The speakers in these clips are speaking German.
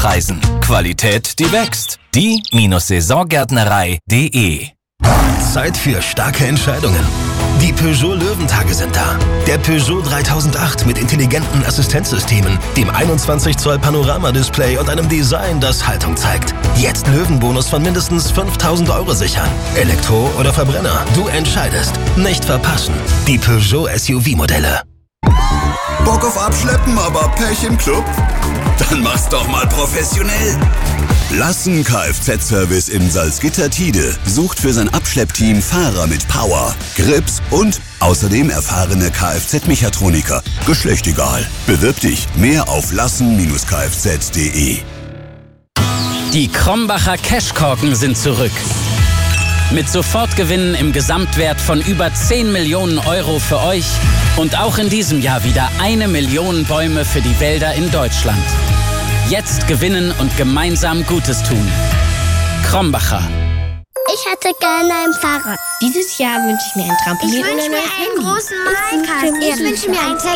Preisen. Qualität, die wächst. Die-saisongärtnerei.de. Zeit für starke Entscheidungen. Die Peugeot Löwentage sind da. Der Peugeot 3008 mit intelligenten Assistenzsystemen, dem 21 Zoll Panoramadisplay und einem Design, das Haltung zeigt. Jetzt Löwenbonus von mindestens 5.000 € sichern. Elektro oder Verbrenner, du entscheidest. Nicht verpassen. Die Peugeot SUV-Modelle. Bock auf Abschleppen, aber Pech im Club? Dann mach's doch mal professionell. Lassen Kfz-Service in Salzgitter-Tide sucht für sein Abschleppteam Fahrer mit Power, Grips und außerdem erfahrene Kfz-Mechatroniker. Geschlecht egal. Bewirb dich. Mehr auf lassen-kfz.de. Die Krombacher Cashkorken sind zurück. Mit Sofortgewinnen im Gesamtwert von über 10 Millionen € für euch und auch in diesem Jahr wieder 1 Million Bäume für die Wälder in Deutschland. Jetzt gewinnen und gemeinsam Gutes tun. Krombacher. Ich hätte gerne ein Fahrrad. Dieses Jahr wünsche ich mir ein Trampolin und ein neues Handy. Einen großen Minecraft. Ich wünsche mir ein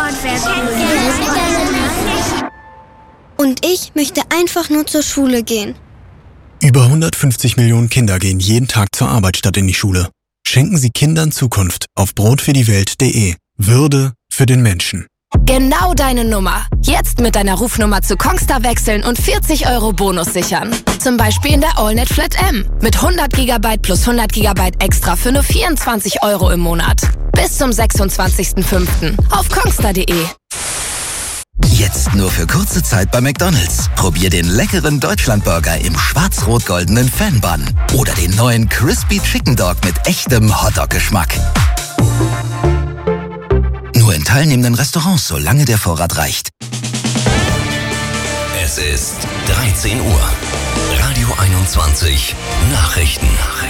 Skateboard. Und ich möchte einfach nur zur Schule gehen. Über 150 Millionen Kinder gehen jeden Tag zur Arbeit statt in die Schule. Schenken Sie Kindern Zukunft auf brotfürdiewelt.de. Würde für den Menschen. Genau deine Nummer. Jetzt mit deiner Rufnummer zu Kongstar wechseln und 40 € Bonus sichern. Zum Beispiel in der AllNet Flat M. Mit 100 GB plus 100 GB extra für nur 24 € im Monat. Bis zum 26.05. auf kongstar.de. Jetzt nur für kurze Zeit bei McDonald's. Probier den leckeren Deutschlandburger im schwarz-rot-goldenen Fan-Bun. Oder den neuen Crispy Chicken Dog mit echtem Hotdog-Geschmack. Nur in teilnehmenden Restaurants, solange der Vorrat reicht. Es ist 13 Uhr. Radio 21. Nachrichten.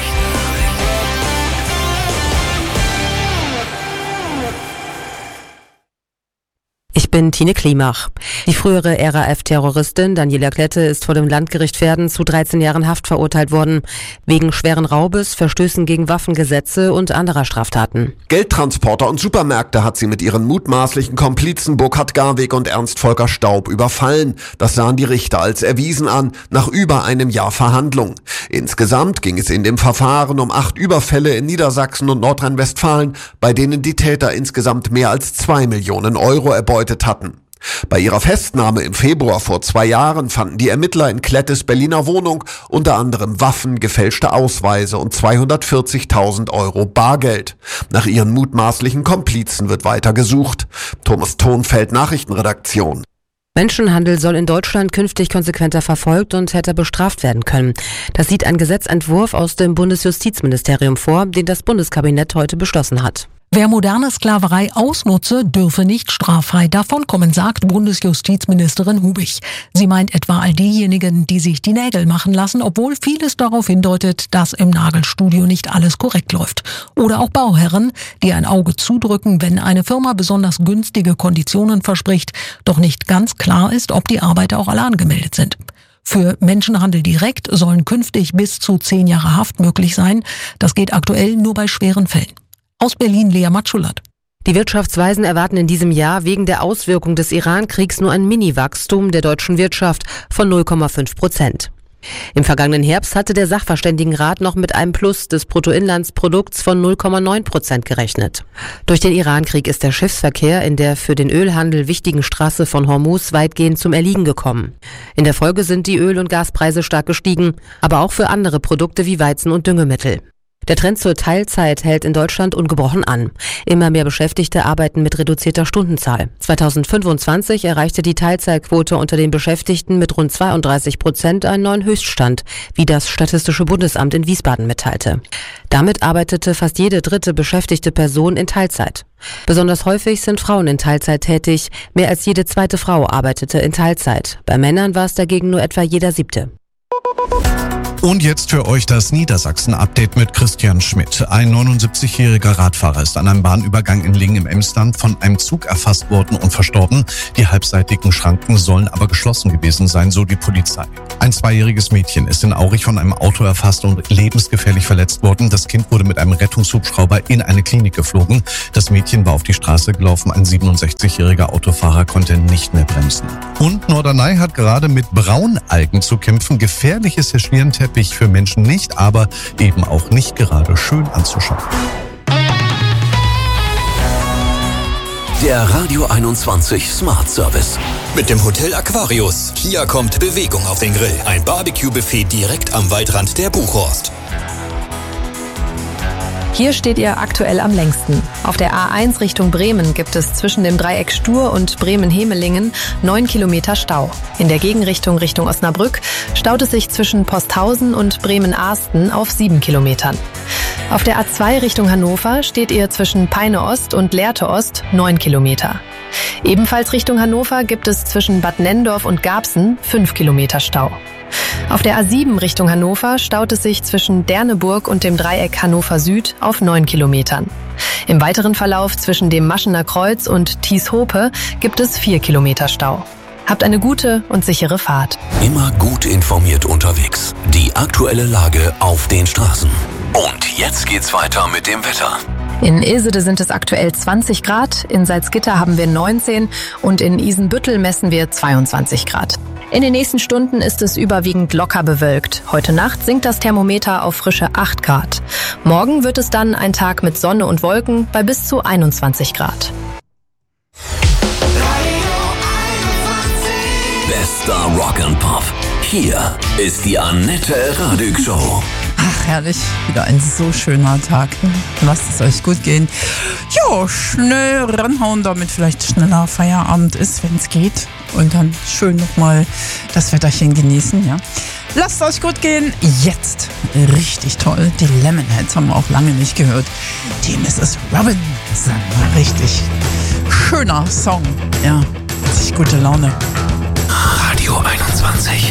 Ich bin Tine Klimach. Die frühere RAF-Terroristin Daniela Klette ist vor dem Landgericht Verden zu 13 Jahren Haft verurteilt worden. Wegen schweren Raubes, Verstößen gegen Waffengesetze und anderer Straftaten. Geldtransporter und Supermärkte hat sie mit ihren mutmaßlichen Komplizen Burkhard Garweg und Ernst Volker Staub überfallen. Das sahen die Richter als erwiesen an, nach über einem Jahr Verhandlung. Insgesamt ging es in dem Verfahren um 8 Überfälle in Niedersachsen und Nordrhein-Westfalen, bei denen die Täter insgesamt mehr als 2 Millionen € erbeutet hatten. Bei ihrer Festnahme im Februar vor 2 Jahren fanden die Ermittler in Klettes Berliner Wohnung unter anderem Waffen, gefälschte Ausweise und 240.000 € Bargeld. Nach ihren mutmaßlichen Komplizen wird weiter gesucht. Thomas Thonfeld, Nachrichtenredaktion. Menschenhandel soll in Deutschland künftig konsequenter verfolgt und härter bestraft werden können. Das sieht ein Gesetzentwurf aus dem Bundesjustizministerium vor, den das Bundeskabinett heute beschlossen hat. Wer moderne Sklaverei ausnutze, dürfe nicht straffrei davonkommen, sagt Bundesjustizministerin Hubich. Sie meint etwa all diejenigen, die sich die Nägel machen lassen, obwohl vieles darauf hindeutet, dass im Nagelstudio nicht alles korrekt läuft. Oder auch Bauherren, die ein Auge zudrücken, wenn eine Firma besonders günstige Konditionen verspricht, doch nicht ganz klar ist, ob die Arbeiter auch alle angemeldet sind. Für Menschenhandel direkt sollen künftig bis zu 10 Jahre Haft möglich sein. Das geht aktuell nur bei schweren Fällen. Aus Berlin, Lea Matschulat. Die Wirtschaftsweisen erwarten in diesem Jahr wegen der Auswirkung des Iran-Kriegs nur ein Mini-Wachstum der deutschen Wirtschaft von 0,5%. Im vergangenen Herbst hatte der Sachverständigenrat noch mit einem Plus des Bruttoinlandsprodukts von 0,9% gerechnet. Durch den Iran-Krieg ist der Schiffsverkehr in der für den Ölhandel wichtigen Straße von Hormuz weitgehend zum Erliegen gekommen. In der Folge sind die Öl- und Gaspreise stark gestiegen, aber auch für andere Produkte wie Weizen und Düngemittel. Der Trend zur Teilzeit hält in Deutschland ungebrochen an. Immer mehr Beschäftigte arbeiten mit reduzierter Stundenzahl. 2025 erreichte die Teilzeitquote unter den Beschäftigten mit rund 32% einen neuen Höchststand, wie das Statistische Bundesamt in Wiesbaden mitteilte. Damit arbeitete fast jede dritte beschäftigte Person in Teilzeit. Besonders häufig sind Frauen in Teilzeit tätig. Mehr als jede zweite Frau arbeitete in Teilzeit. Bei Männern war es dagegen nur etwa jeder 7. Und jetzt für euch das Niedersachsen-Update mit Christian Schmidt. Ein 79-jähriger Radfahrer ist an einem Bahnübergang in Lingen im Emsland von einem Zug erfasst worden und verstorben. Die halbseitigen Schranken sollen aber geschlossen gewesen sein, so die Polizei. Ein 2-jähriges Mädchen ist in Aurich von einem Auto erfasst und lebensgefährlich verletzt worden. Das Kind wurde mit einem Rettungshubschrauber in eine Klinik geflogen. Das Mädchen war auf die Straße gelaufen. Ein 67-jähriger Autofahrer konnte nicht mehr bremsen. Und Norderney hat gerade mit Braunalgen zu kämpfen. Gefährliches Schlierenteppich für Menschen nicht, aber eben auch nicht gerade schön anzuschauen. Der Radio 21 Smart Service. Mit dem Hotel Aquarius. Hier kommt Bewegung auf den Grill. Ein Barbecue-Buffet direkt am Waldrand der Buchhorst. Hier steht ihr aktuell am längsten. Auf der A1 Richtung Bremen gibt es zwischen dem Dreieck Stur und Bremen-Hemelingen 9 Kilometer Stau. In der Gegenrichtung Richtung Osnabrück staut es sich zwischen Posthausen und Bremen-Ahsten auf 7 Kilometern. Auf der A2 Richtung Hannover steht ihr zwischen Peine Ost und Lehrte Ost 9 Kilometer. Ebenfalls Richtung Hannover gibt es zwischen Bad Nenndorf und Garbsen 5 Kilometer Stau. Auf der A7 Richtung Hannover staut es sich zwischen Derneburg und dem Dreieck Hannover Süd auf 9 Kilometern. Im weiteren Verlauf zwischen dem Maschener Kreuz und Thieshope gibt es 4 Kilometer Stau. Habt eine gute und sichere Fahrt. Immer gut informiert unterwegs. Die aktuelle Lage auf den Straßen. Und jetzt geht's weiter mit dem Wetter. In Ilsede sind es aktuell 20 Grad, in Salzgitter haben wir 19 und in Isenbüttel messen wir 22 Grad. In den nächsten Stunden ist es überwiegend locker bewölkt. Heute Nacht sinkt das Thermometer auf frische 8 Grad. Morgen wird es dann ein Tag mit Sonne und Wolken bei bis zu 21 Grad. Bester Rock and Pop. Hier ist die Annette Radig Show. Ach, herrlich. Wieder ein so schöner Tag. Lasst es euch gut gehen. Jo, schnell ranhauen, damit vielleicht schneller Feierabend ist, wenn es geht. Und dann schön nochmal das Wetterchen genießen, ja. Lasst euch gut gehen. Jetzt richtig toll. Die Lemonheads haben wir auch lange nicht gehört. Die Mrs. Robin. Das ist ein richtig schöner Song. Ja, richtig gute Laune. Radio 21.